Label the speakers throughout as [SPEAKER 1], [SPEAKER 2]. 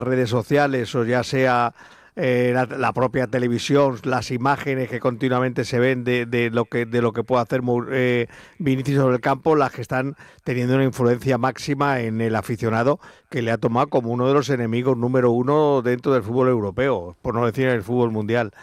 [SPEAKER 1] redes sociales o ya sea la propia televisión, las imágenes que continuamente se ven de lo que puede hacer Vinicius sobre el campo, las que están teniendo una influencia máxima en el aficionado, que le ha tomado como uno de los enemigos número uno dentro del fútbol europeo, por no decir en el fútbol mundial.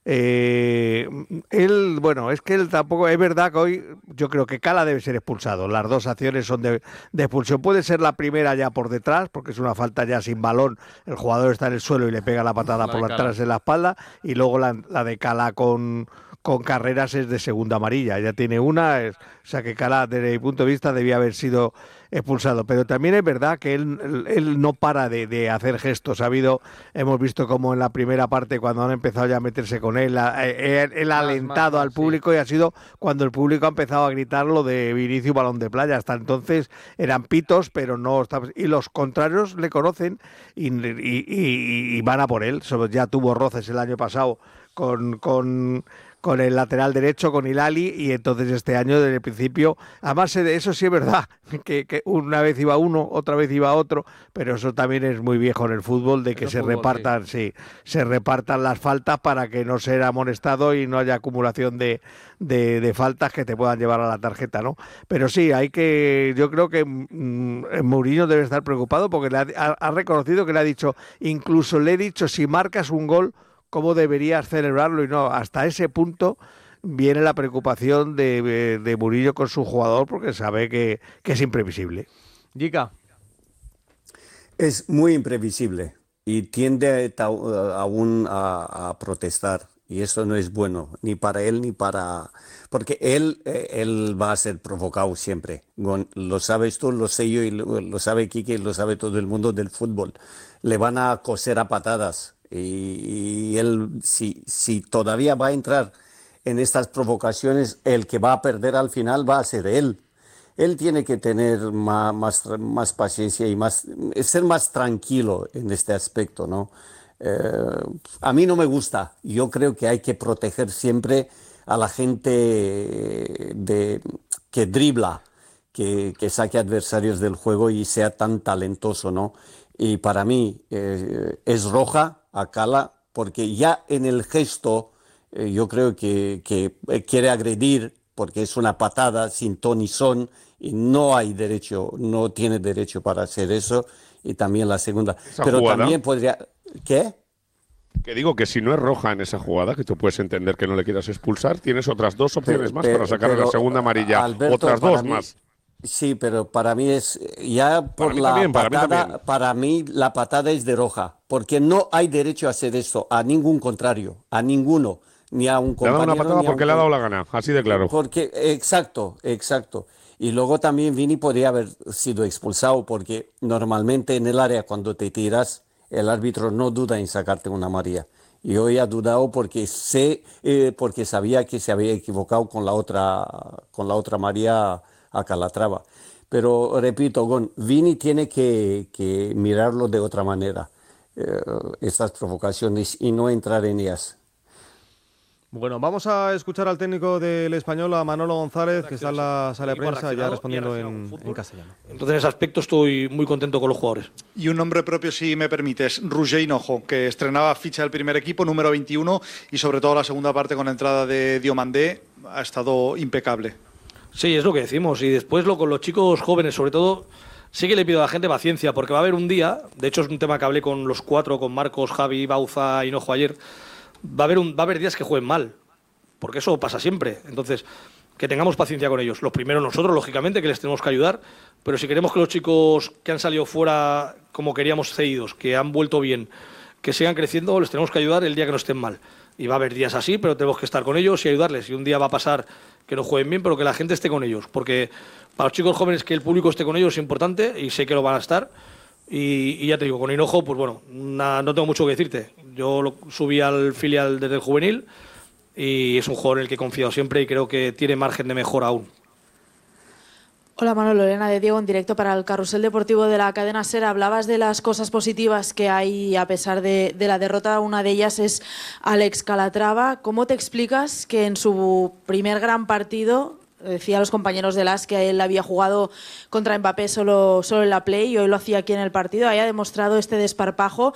[SPEAKER 1] Bueno, es que él tampoco, es verdad que hoy yo creo que Cala debe ser expulsado. Las dos acciones son de expulsión. Puede ser la primera ya por detrás, porque es una falta ya sin balón. El jugador está en el suelo y le pega la patada
[SPEAKER 2] La
[SPEAKER 1] por
[SPEAKER 2] de Cala.
[SPEAKER 1] detrás de la espalda. Y luego la de Cala con Carreras es de segunda amarilla. Ya tiene una, o sea que Cala, desde mi punto de vista, debía haber sido expulsado. Pero también es verdad que él no para de hacer gestos. Hemos visto como en la primera parte, cuando han empezado ya a meterse con él ha alentado al público,
[SPEAKER 2] sí.
[SPEAKER 1] y ha sido cuando el público ha empezado a gritar lo de Vinicius balón de playa. Hasta entonces eran pitos, pero no. Y los contrarios le conocen y van a por él. Ya tuvo roces el año pasado con el lateral derecho, con Hilali, y entonces este año desde el principio, además eso sí es verdad, que una vez iba uno, otra vez iba otro, pero eso también es muy viejo en el fútbol, de que
[SPEAKER 2] Eso es fútbol,
[SPEAKER 1] repartan, sí, se repartan las faltas para que no sea amonestado y no haya acumulación de faltas que te puedan llevar a la tarjeta, ¿no? Pero sí, yo creo que Mourinho debe estar preocupado, porque ha reconocido que le ha dicho, incluso le he dicho, si marcas un gol, cómo deberías celebrarlo, y no, hasta ese punto viene la preocupación de Murillo con su jugador, porque sabe que es imprevisible.
[SPEAKER 2] Jica.
[SPEAKER 3] Es muy imprevisible y tiende aún a protestar. Y eso no es bueno, ni para él ni para... Porque él va a ser provocado siempre. Lo sabes tú, lo sé yo, y lo sabe Quique, y lo sabe todo el mundo del fútbol. Le van a coser a patadas. Y él, si todavía va a entrar en estas provocaciones, el que va a perder al final va a ser él. Él tiene que tener más paciencia y ser más tranquilo en este aspecto, ¿no? A mí no me gusta. Yo creo que hay que proteger siempre a la gente que dribla, que saque adversarios del juego y sea tan talentoso, ¿no? Y para mí es roja a Cala, porque ya en el gesto yo creo que quiere agredir, porque es una patada sin ton ni son, y no hay derecho, no tiene derecho para hacer eso. Y también la segunda.
[SPEAKER 4] Esa
[SPEAKER 3] Pero
[SPEAKER 4] jugada,
[SPEAKER 3] también podría... ¿Qué?
[SPEAKER 4] que digo que si no es roja en esa jugada, que tú puedes entender que no le quieras expulsar, tienes otras dos opciones más para sacarle la segunda amarilla.
[SPEAKER 3] Alberto,
[SPEAKER 4] otras dos más.
[SPEAKER 3] Sí, pero para mí es ya por
[SPEAKER 4] mí
[SPEAKER 3] la
[SPEAKER 4] también, para mí
[SPEAKER 3] patada.
[SPEAKER 4] también.
[SPEAKER 3] Para mí la patada es de roja, porque no hay derecho a hacer esto a ningún contrario, a ninguno, ni a un
[SPEAKER 4] Le ha dado
[SPEAKER 3] compañero.
[SPEAKER 4] una patada
[SPEAKER 3] ni a
[SPEAKER 4] porque le ha dado la gana, así de claro.
[SPEAKER 3] Porque, exacto. Y luego también Vini podría haber sido expulsado, porque normalmente en el área, cuando te tiras, el árbitro no duda en sacarte una amarilla. Y hoy ha dudado porque porque sabía que se había equivocado con la otra amarilla a Calatrava. Pero repito, Vini tiene que mirarlo de otra manera, estas provocaciones, y no entrar en ellas.
[SPEAKER 2] Bueno, vamos a escuchar al técnico del Español, a Manolo González, que está en la sala de prensa ya respondiendo en castellano.
[SPEAKER 5] Entonces, en ese aspecto estoy muy contento con los jugadores.
[SPEAKER 6] Y un nombre propio, si me permites, Roger Hinojo, que estrenaba ficha del primer equipo, número 21, y sobre todo la segunda parte con la entrada de Diomandé, ha estado impecable.
[SPEAKER 5] Sí, es lo que decimos. Y después con los chicos jóvenes, sobre todo, sí que le pido a la gente paciencia, porque va a haber un día, de hecho es un tema que hablé con los cuatro, con Marcos, Javi, Bauza, Hinojo ayer, va a haber días que jueguen mal, porque eso pasa siempre. Entonces, que tengamos paciencia con ellos. Los primeros nosotros, lógicamente, que les tenemos que ayudar, pero si queremos que los chicos que han salido fuera como queríamos cedidos, que han vuelto bien, que sigan creciendo, les tenemos que ayudar el día que no estén mal. Y va a haber días así, pero tenemos que estar con ellos y ayudarles. Y un día va a pasar que no jueguen bien, pero que la gente esté con ellos. Porque para los chicos jóvenes que el público esté con ellos es importante, y sé que lo van a estar. Y ya te digo, con Hinojo, pues bueno, no tengo mucho que decirte. Yo lo subí al filial desde el juvenil y es un jugador en el que he confiado siempre y creo que tiene margen de mejora aún.
[SPEAKER 7] Hola Manolo, Elena de Diego en directo para el Carrusel Deportivo de la cadena SER. Hablabas de las cosas positivas que hay a pesar de la derrota. Una de ellas es Alex Calatrava. ¿Cómo te explicas que en su primer gran partido, decía a los compañeros de LAS que él había jugado contra Mbappé solo en la Play y hoy lo hacía aquí en el partido, haya demostrado este desparpajo